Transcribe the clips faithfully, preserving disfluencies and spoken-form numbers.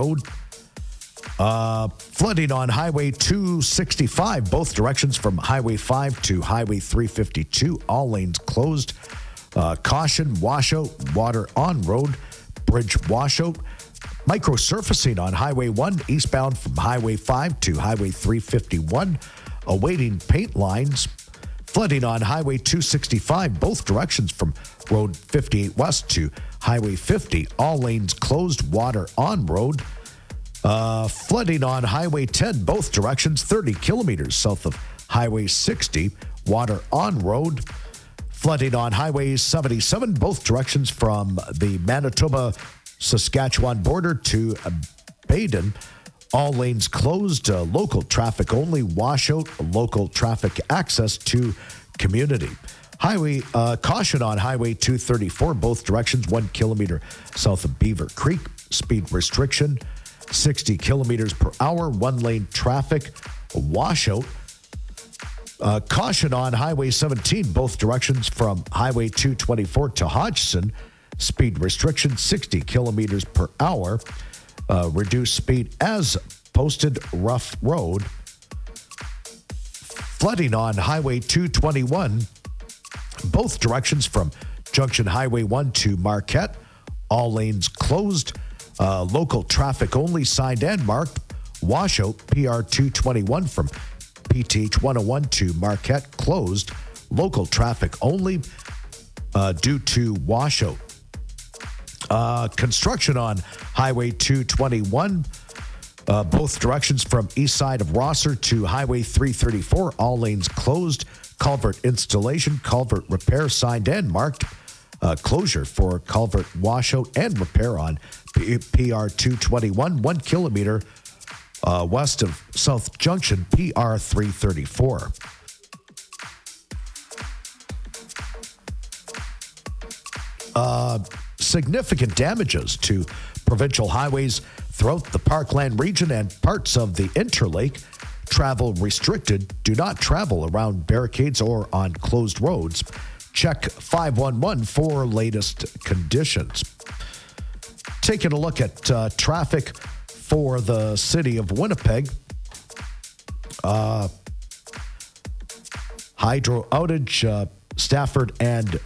Road. Uh, flooding on Highway two sixty-five, both directions from Highway five to Highway three fifty-two. All lanes closed. Uh, caution, washout, water on road, bridge washout. Microsurfacing on Highway one, eastbound from Highway five to Highway three fifty-one. Awaiting paint lines. Flooding on Highway two sixty-five, both directions from Road fifty-eight West to Highway fifty. All lanes closed, water on road. Uh, flooding on Highway ten, both directions, thirty kilometers south of Highway sixty. Water on road. Flooding on Highway seventy-seven, both directions from the Manitoba-Saskatchewan border to Baden. All lanes closed, uh, local traffic only, washout, local traffic access to community. Highway uh, caution on Highway two thirty-four, both directions, one kilometer south of Beaver Creek. Speed restriction, sixty kilometers per hour, one lane traffic, washout. Uh, caution on Highway seventeen, both directions from Highway two twenty-four to Hodgson. Speed restriction, sixty kilometers per hour. Uh, reduced speed as posted, rough road. Flooding on Highway two twenty-one, both directions from Junction Highway one to Marquette. All lanes closed. Uh, local traffic only, signed and marked. Washout, P R two twenty-one from P T H one oh one to Marquette closed. Local traffic only uh, due to washout. Uh, construction on Highway two twenty-one, uh, both directions from east side of Rosser to Highway three thirty-four. All lanes closed. Culvert installation, culvert repair, signed and marked. Uh, closure for culvert washout and repair on P R two twenty-one, one kilometer uh, west of South Junction, P R three thirty-four. Uh, significant damages to provincial highways throughout the Parkland region and parts of the Interlake. Travel restricted. Do not travel around barricades or on closed roads. Check five one one for latest conditions. Taking a look at uh, traffic for the city of Winnipeg. Uh, hydro outage, uh, Stafford and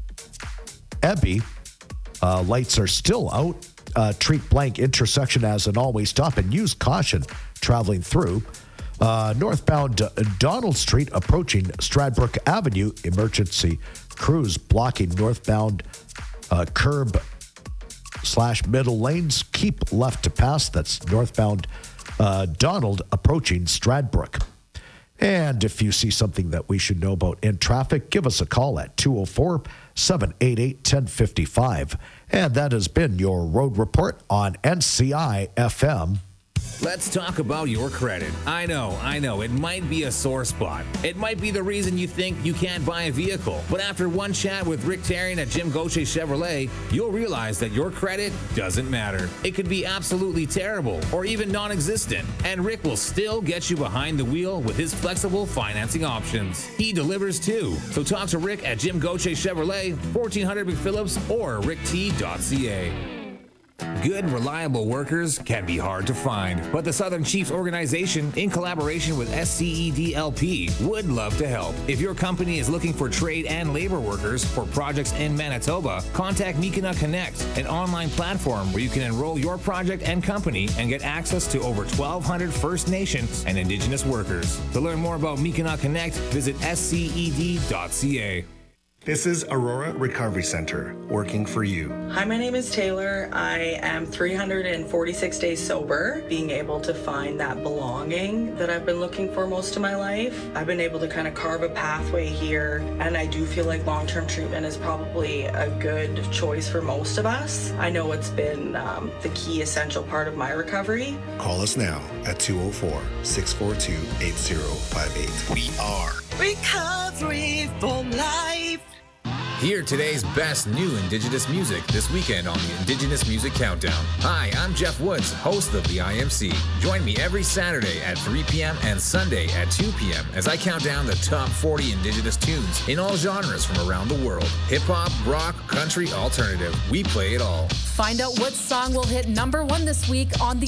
Ebby. Uh, lights are still out. Uh, treat blank intersection as an always stop and use caution traveling through. Uh, northbound uh, Donald Street approaching Stradbrook Avenue. Emergency crews blocking northbound uh, curb slash middle lanes. Keep left to pass. That's northbound uh, Donald approaching Stradbrook. And if you see something that we should know about in traffic, give us a call at two oh four, seven eight eight, one oh five five. And that has been your road report on N C I F M. Let's talk about your credit. I know, I know, it might be a sore spot. It might be the reason you think you can't buy a vehicle. But after one chat with Rick Tarian at Jim Gauthier Chevrolet, you'll realize that your credit doesn't matter. It could be absolutely terrible or even non-existent, and Rick will still get you behind the wheel with his flexible financing options. He delivers too. So talk to Rick at Jim Gauthier Chevrolet, fourteen hundred McPhillips or rick t dot c a. Good, reliable workers can be hard to find, but the Southern Chiefs organization, in collaboration with S C E D L P, would love to help. If your company is looking for trade and labor workers for projects in Manitoba, contact Mikina Connect, an online platform where you can enroll your project and company and get access to over twelve hundred First Nations and Indigenous workers. To learn more about Mikina Connect, visit S C E D dot c a. This is Aurora Recovery Center, working for you. Hi, my name is Taylor. I am three hundred forty-six days sober, being able to find that belonging that I've been looking for most of my life. I've been able to kind of carve a pathway here, and I do feel like long-term treatment is probably a good choice for most of us. I know it's been um, the key essential part of my recovery. Call us now at two oh four, six four two, eight oh five eight. We are Recovery for Life. Hear today's best new Indigenous music this weekend on the Indigenous Music Countdown. Hi, I'm Jeff Woods, host of the I M C. Join me every Saturday at three p.m. and Sunday at two p.m. as I count down the top forty Indigenous tunes in all genres from around the world. Hip-hop, rock, country, alternative. We play it all. Find out what song will hit number one this week on the